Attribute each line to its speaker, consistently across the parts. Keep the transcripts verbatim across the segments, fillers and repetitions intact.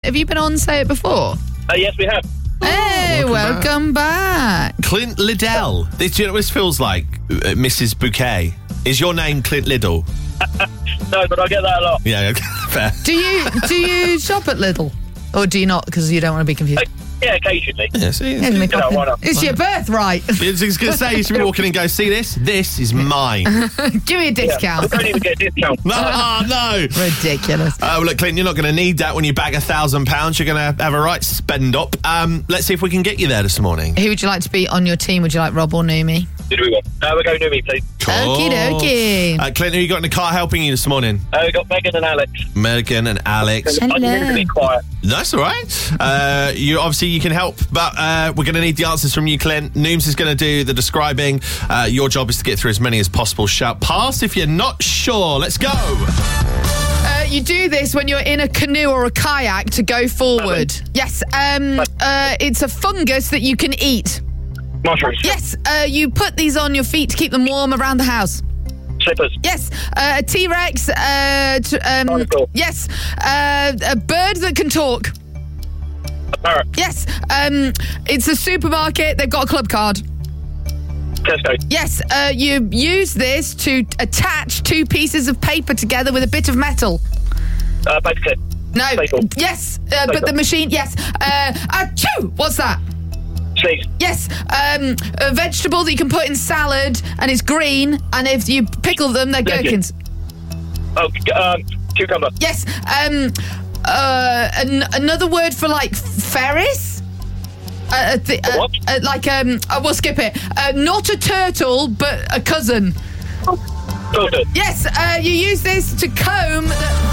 Speaker 1: Have you been on Say It before?
Speaker 2: Uh, yes, we have.
Speaker 1: Hey, welcome,
Speaker 3: welcome
Speaker 1: back.
Speaker 3: Clint Liddell. This, do you know what this feels like, uh, Missus Bouquet? Is your name Clint Liddell?
Speaker 2: No, but I get that a lot.
Speaker 3: Yeah, fair.
Speaker 1: Do you do you shop at Lidl? Or do you not, because you don't want to be confused?
Speaker 2: Uh, yeah, occasionally.
Speaker 3: Yeah, see,
Speaker 1: Yeah, me
Speaker 2: know, why not?
Speaker 1: It's your birthright.
Speaker 3: I was going to say, you should be walking and go, see this? This is mine.
Speaker 1: Give me a
Speaker 2: Yeah, I
Speaker 1: discount.
Speaker 2: don't even get a discount.
Speaker 3: No, oh, no.
Speaker 1: Ridiculous.
Speaker 3: Uh, well, look, Clinton, you're not going to need that when you bag a thousand pounds. You're going to have a right spend up. Um, let's see if we can get you there this morning.
Speaker 1: Who would you like to be on your team? Would you like Rob or Numi?
Speaker 2: Who do we want? Uh, we're going to me, please.
Speaker 1: Okie dokie.
Speaker 3: Uh, Clinton, who you got in the car helping you this morning?
Speaker 2: Uh, we've got Megan and Alex.
Speaker 3: Megan and Alex.
Speaker 1: Hello.
Speaker 2: I'm going to be quiet.
Speaker 3: That's all right. Uh, you obviously you can help, but uh, we're going to need the answers from you, Clint. Nooms is going to do the describing. Uh, your job is to get through as many as possible. Shout pass if you're not sure. Let's go.
Speaker 1: Uh, you do this when you're in a canoe or a kayak to go forward. Yes. Um. Uh. It's a fungus that you can eat.
Speaker 2: Mushrooms.
Speaker 1: Yes. Uh. You put these on your feet to keep them warm around the house.
Speaker 2: Slippers.
Speaker 1: Yes. Uh, a T-Rex. Uh. T- um.
Speaker 2: Dinosaur.
Speaker 1: Yes. Uh. A bird that can talk.
Speaker 2: A parrot.
Speaker 1: Yes. Um. It's a supermarket. They've got a club card.
Speaker 2: Tesco.
Speaker 1: Yes. Uh. You use this to attach two pieces of paper together with a bit of metal.
Speaker 2: Uh, paper clip.
Speaker 1: No.
Speaker 2: Staple.
Speaker 1: Yes. Uh, but the machine. Yes. Uh. Achoo! What's that?
Speaker 2: Sneeze.
Speaker 1: Yes, um, a vegetable that you can put in salad, and it's green, and if you pickle them, they're
Speaker 2: Legend.
Speaker 1: gherkins.
Speaker 2: Oh, um, cucumber.
Speaker 1: Yes, um, uh, an- another word for, like, Ferris? Uh, th- uh,
Speaker 2: What?
Speaker 1: uh, like, um, uh, we'll skip it. Uh, not a turtle, but a cousin.
Speaker 2: Filter.
Speaker 1: Yes, uh, you use this to comb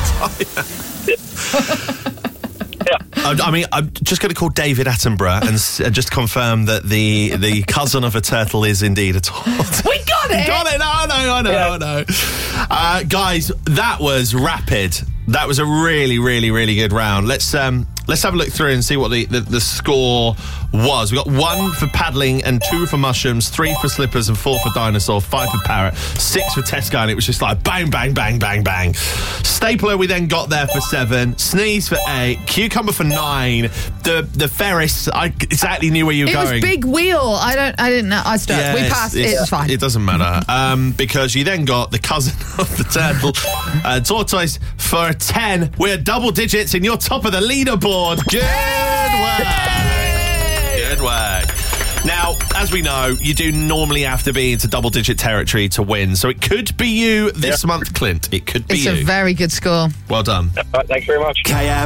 Speaker 1: the-
Speaker 2: Yeah.
Speaker 3: I, I mean, I'm just going to call David Attenborough and s- uh, just confirm that the the cousin of a turtle is indeed a tortoise.
Speaker 1: We got it!
Speaker 3: Got it. No, I know, I know,
Speaker 2: Yeah.
Speaker 3: I know. Uh, guys, that was rapid. That was a really, really, really good round. Let's um, let's have a look through and see what the, the, the score was. We got one for paddling and two for mushrooms, three for slippers and four for dinosaur, five for parrot, six for Tesco, and it was just like bang, bang, bang, bang, bang. Stapler we then got there for seven, sneeze for eight, cucumber for nine. The the Ferris, I exactly knew where you were
Speaker 1: It
Speaker 3: going.
Speaker 1: was big wheel. I don't. I didn't know. I stopped.
Speaker 3: Yeah,
Speaker 1: we
Speaker 3: it's-
Speaker 1: passed.
Speaker 3: it's-
Speaker 1: It's fine.
Speaker 3: It doesn't matter um, because you then got the cousin of the turtle, uh, tortoise, for a ten. We're double digits and you're top of the leaderboard. Good work. Good work. Now, as we know, you do normally have to be into double-digit territory to win, so it could be you this
Speaker 2: Yeah.
Speaker 3: month, Clint. It could be
Speaker 1: It's
Speaker 3: you.
Speaker 1: a very good score.
Speaker 3: Well done.
Speaker 2: Right, thanks very much.
Speaker 4: K M